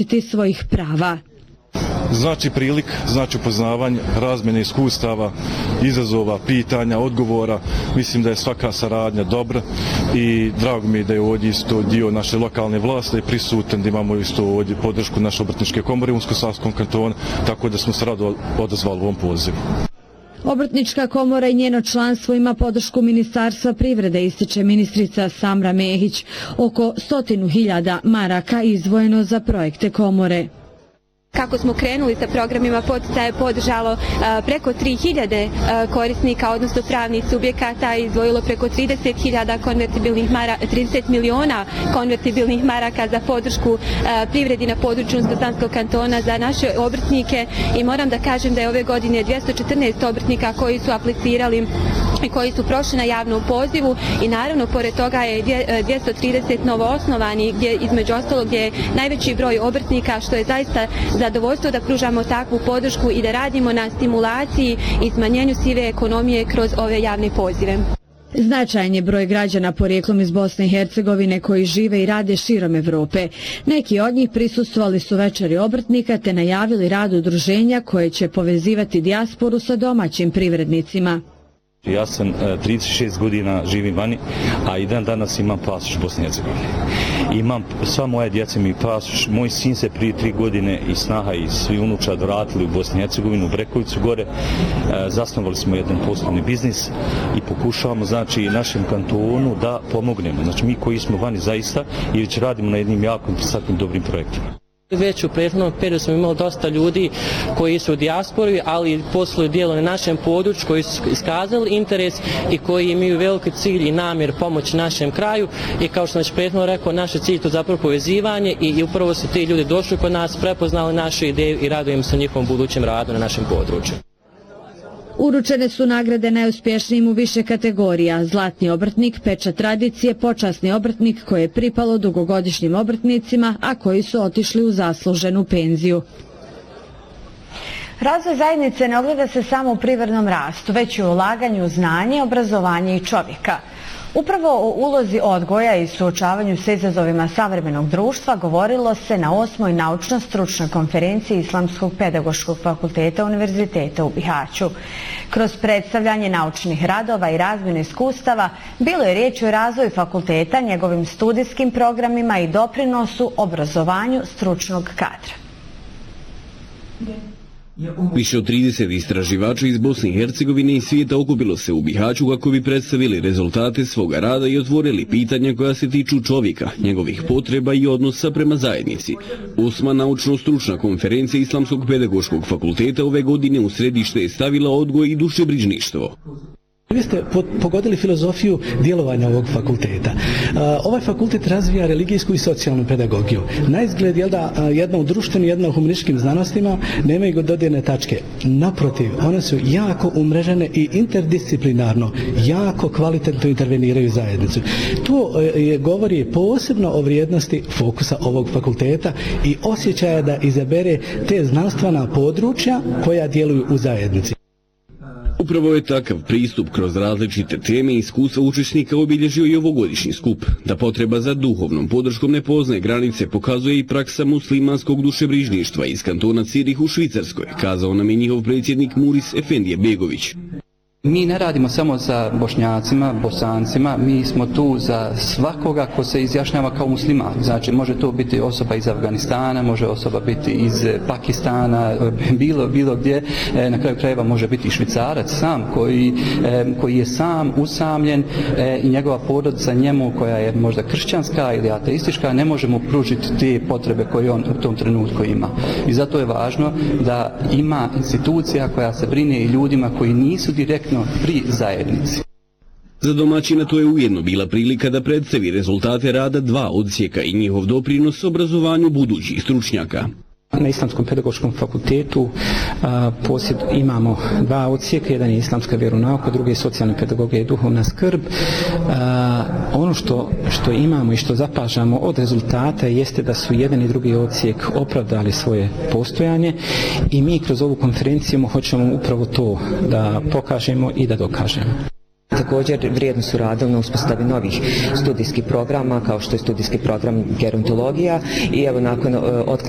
zaštiti svojih prava. Znači prilik, znači upoznavanje, razmjene iskustava, izazova, pitanja, odgovora. Mislim da je svaka saradnja dobra i drago mi je da je ovdje isto dio naše lokalne vlasti i prisutan, da imamo isto ovdje podršku naše obrtničke komore u Unsko-Savskom kantonu, tako da smo se rado odazvali u ovom pozivu. Obrtnička komora i njeno članstvo ima podršku Ministarstva privrede, ističe ministrica Samra Mehić. Oko 100.000 maraka izdvojeno za projekte komore. Kako smo krenuli sa programima poticaja podržalo preko 3.000 korisnika, odnosno pravnih subjekata, izdvojilo preko 30 miliona konvertibilnih maraka za podršku privredi na području Unsko-Sanskog kantona za naše obrtnike i moram da kažem da je ove godine 214 obrtnika koji su aplicirali i koji su prošli na javnom pozivu i naravno pored toga je 230 novoosnovani, gdje između ostalog gdje je najveći broj obrtnika, što je zaista zadovoljstvo da pružamo takvu podršku i da radimo na stimulaciji i smanjenju sive ekonomije kroz ove javne pozive. Značajan je broj građana porijeklom iz Bosne i Hercegovine koji žive i rade širom Evrope. Neki od njih prisustvovali su večeri obrtnika te najavili rad udruženja koje će povezivati dijasporu sa domaćim privrednicima. Ja sam 36 godina živim vani, a i dan danas imam pasoš Bosne i Hercegovine. Imam, sva moja djeca mi pasoš, moj sin se prije 3 godine i snaha i svi unučad vratili u Bosnu i Hercegovinu, u Brekovicu gore. Zasnovali smo jedan poslovni biznis i pokušavamo, znači, našem kantonu da pomognemo. Znači, mi koji smo vani zaista i već radimo na jednim jako interesantnim dobrim projektima. Već u prethodnom periodu smo imali dosta ljudi koji su u dijaspori, ali posluju dijelo na našem području, koji su iskazali interes i koji imaju veliki cilj i namjer pomoći našem kraju. I kao što sam već prethodno rekao, naš cilj je to zapravo povezivanje i upravo su ti ljudi došli kod nas, prepoznali našu ideju i radujemo se njihovom budućem radu na našem području. Uručene su nagrade najuspješnijim u više kategorija: zlatni obrtnik, pečat tradicije, počasni obrtnik koje je pripalo dugogodišnjim obrtnicima, a koji su otišli u zasluženu penziju. Razvoj zajednice ne ogleda se samo u privrednom rastu, već i u ulaganju u znanje, obrazovanje i čovjeka. Upravo o ulozi odgoja i suočavanju sa izazovima savremenog društva govorilo se na 8. naučno-stručnoj konferenciji Islamskog pedagoškog fakulteta Univerziteta u Bihaću. Kroz predstavljanje naučnih radova i razmjenu iskustava bilo je riječ o razvoju fakulteta, njegovim studijskim programima i doprinosu obrazovanju stručnog kadra. Više od 30 istraživača iz Bosne i Hercegovine i svijeta okupilo se u Bihaću kako bi predstavili rezultate svoga rada i otvorili pitanja koja se tiču čovjeka, njegovih potreba i odnosa prema zajednici. 8. naučno-stručna konferencija Islamskog pedagoškog fakulteta ove godine u središte je stavila odgoj i dušebrižništvo. Vi ste pogodili filozofiju djelovanja ovog fakulteta. Ovaj fakultet razvija religijsku i socijalnu pedagogiju. Na izgled je da jedna u društvenim, jedna u humanističkim znanostima nemaju dodirne tačke. Naprotiv, one su jako umrežene i interdisciplinarno, jako kvalitetno interveniraju u zajednicu. To govori posebno o vrijednosti fokusa ovog fakulteta i osjećaja da izabere te znanstvena područja koja djeluju u zajednici. Upravo je takav pristup kroz različite teme i iskustva učesnika obilježio i ovogodišnji skup. Da potreba za duhovnom podrškom ne poznaje granice pokazuje i praksa muslimanskog dušebrižništva iz kantona Cirih u Švicarskoj, kazao nam je njihov predsjednik Muris Efendije Begović. Mi ne radimo samo za Bošnjacima, Bosancima, mi smo tu za svakoga ko se izjašnjava kao musliman. Znači, može to biti osoba iz Afganistana, može osoba biti iz Pakistana, bilo gdje. Na kraju krajeva može biti i Švicarac sam koji je sam usamljen i njegova porodica njemu koja je možda kršćanska ili ateistička ne može mu pružiti te potrebe koje on u tom trenutku ima. I zato je važno da ima institucija koja se brine i ljudima koji nisu direktno pri zajednici. Za domaćina to je ujedno bila prilika da predstavi rezultate rada 2 odsjeka i njihov doprinos obrazovanju budućih stručnjaka. Na Islamskom pedagoškom fakultetu imamo 2 odsjeka, jedan je islamska vjeronauka, drugi je socijalna pedagogija i duhovna skrb. Ono što imamo i što zapažamo od rezultata jeste da su jedan i drugi odsjek opravdali svoje postojanje i mi kroz ovu konferenciju hoćemo upravo to da pokažemo i da dokažemo. Također vrijedno su radili na uspostavi novih studijskih programa kao što je studijski program gerontologija i evo nakon otklanjanja